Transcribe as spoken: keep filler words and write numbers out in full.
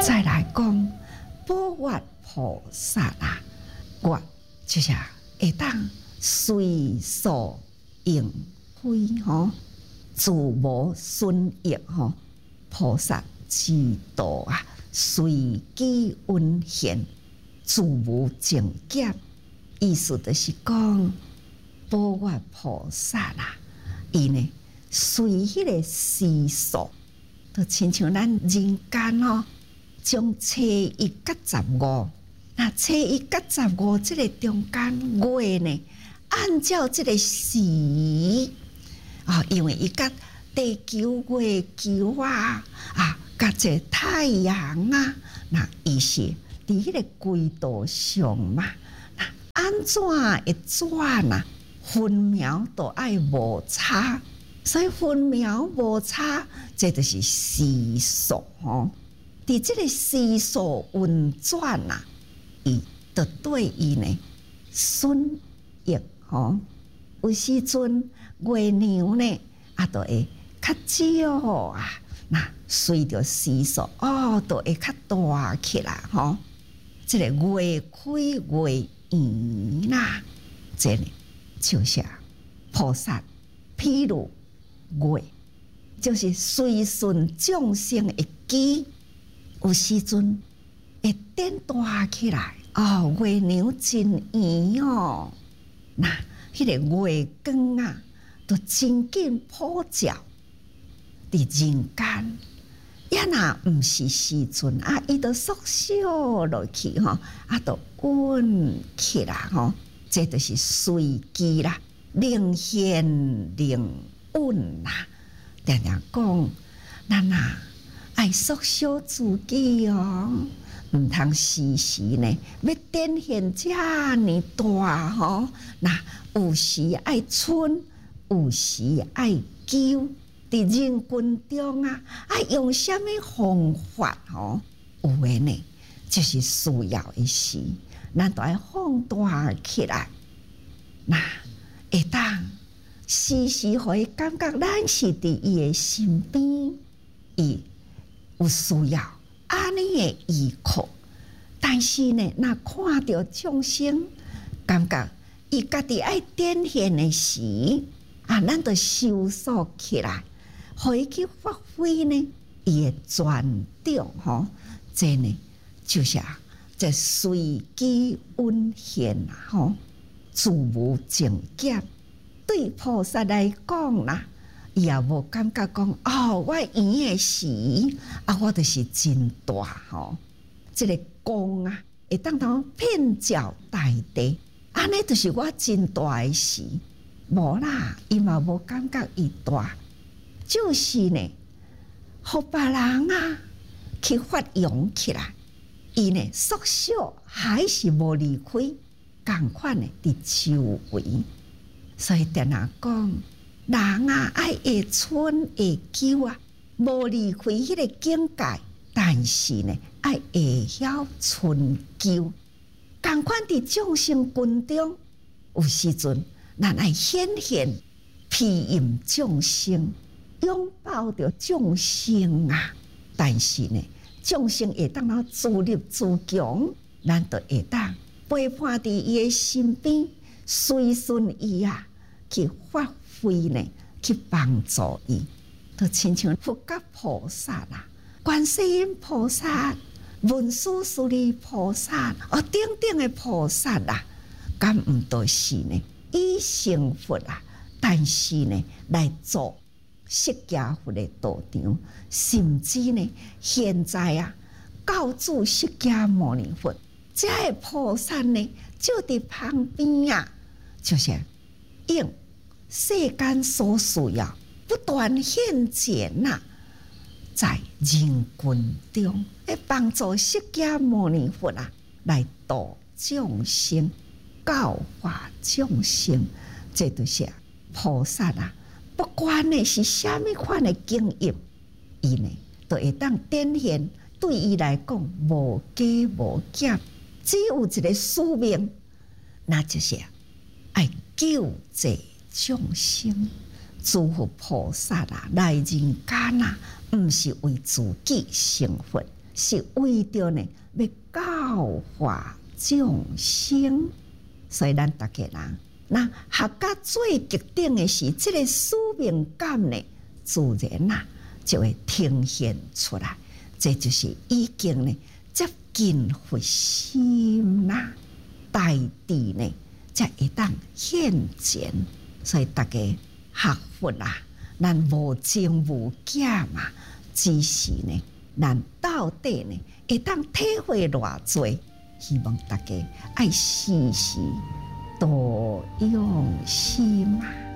再来讲宝月菩萨啊，月就是会当随所应非吼，自无损益吼。菩萨之道啊，随机运现，自无境界。意思就是讲，宝月菩萨啦，伊呢随迄个时数，就亲像咱人间吼，从初一到十五，那初一到十五这个中间月呢，按照这个时啊，因为伊甲地球、月球啊啊，甲这太阳啊，那伊是伫迄个轨道上嘛。安怎会转啊？分秒都爱无差，所以分秒无差，这就是时数吼。伫这个时数运转啊，伊就对伊呢损益吼。有时阵月亮呢，啊，就会较少啊。那随着时数哦，就会较大起来吼。这个月开月圆啦，这呢就是菩萨譬如月，就是随顺众生的机，有时阵会变大起来哦，月亮真圆哦，那迄个月光啊，都真紧普照伫人间。也若毋是时阵啊，伊都缩小落去吼，啊，都稳起来吼，这就是随机啦，灵现灵稳啦。常常讲，咱啊爱缩小自己哦，毋通时时呢要展现遮尼大吼。那有时爱春，有时爱秋。伫人群中啊，啊用什么方法吼？有诶呢，就是需要的时，咱都要放大起来。那会当时时互伊感觉咱是伫伊诶身边，伊有需要安尼诶依靠。但是呢，若看到众生，感觉伊家己爱展现诶时，啊，咱就收缩起来。互伊去发挥呢，伊诶专长吼，这呢就是啊，这随机运现啊，吼，自无境界。对菩萨来讲啦，伊也无感觉讲哦，我圆诶时啊，我就是真大吼。这个光啊，会当当遍照大地，安尼就是我真大诶时，无啦，伊嘛无感觉伊大。就是呢，互别人啊去发扬起来，伊呢缩小还是无离开，共款的伫周围。所以常常讲，人啊爱会春会秋啊，无离开迄个境界，但是呢爱会晓春秋。共款伫众生群中，有时阵咱爱显现庇荫众生。拥抱着众生啊，但是呢，众生会当啊自立自强，咱就会当陪伴伫伊诶身边，随顺伊啊，去发挥呢，去帮助伊。就亲像佛教菩萨啦，观世音菩萨、文殊师利菩萨，哦，等等诶菩萨啦，敢毋都是呢？以成佛啊，但是呢，来做。释迦佛的道场，甚至呢，现在啊，教主释迦牟尼佛，这个菩萨呢，就伫旁边啊，就是应世间所需要，不断现前呐、啊，在人群中，来帮助释迦牟尼佛啊，来度众生，教化众生，这就是、啊、菩萨啊。不管呢是虾米款的经验，伊呢都会当展现。对伊来讲，无加无减，只有一个使命，那就是爱救济众生。诸佛菩萨啊，来人间啊，毋是为自己成佛， 是为着呢要教化众生，所以咱大家人，那学到最极顶的是这个使命感呢，自然啊就会呈现出来。这就是已经呢接近佛心啦，大地呢才会当现前。所以大家学佛啊，咱无增无减嘛，只是呢，咱到底呢会当体会偌济。希望大家爱时时多用心啊。